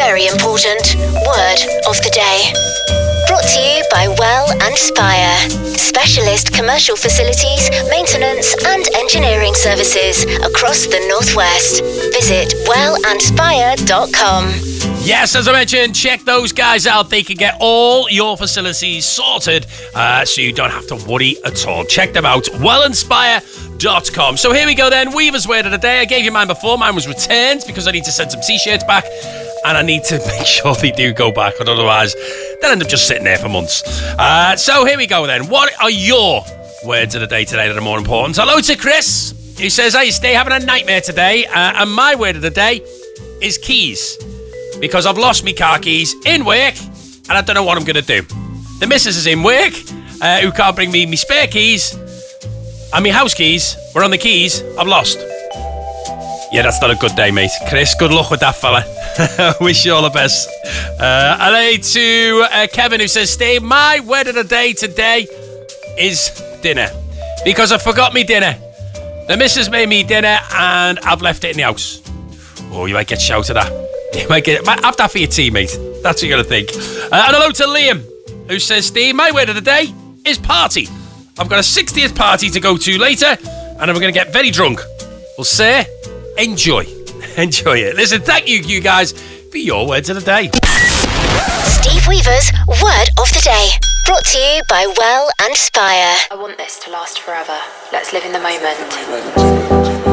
very important word of the day. Brought to you by Well and Spire. Specialist commercial facilities, maintenance and engineering services across the Northwest. Visit wellandspire.com. Yes, as I mentioned, check those guys out. They can get all your facilities sorted so you don't have to worry at all. Check them out, wellandspire.com. So here we go then, Weaver's Word of the Day. I gave you mine before. Mine was returns because I need to send some t-shirts back and I need to make sure they do go back, but otherwise they'll end up just sitting there for months. So here we go then. What are your words of the day today that are more important? Hello to Chris, who says, "Hey, stay having a nightmare today." And my word of the day is keys. Because I've lost me car keys in work and I don't know what I'm going to do. The missus is in work who can't bring me spare keys and my house keys were on the keys I've lost. Yeah, that's not a good day, mate. Chris, good luck with that fella. Wish you all the best. Hello to Kevin who says, "Steve, my word of the day today is dinner. Because I forgot me dinner. The missus made me dinner and I've left it in the house." Oh, you might get shouted at. You might have that for your teammate. That's what you're going to think. And hello to Liam, who says, "Steve, my word of the day is party. I've got a 60th party to go to later, and I'm going to get very drunk." Well, sir, enjoy. Enjoy it. Listen, thank you guys, for your words of the day. Steve Weaver's Word of the Day. Brought to you by Well and Spire. I want this to last forever. Let's live in the moment.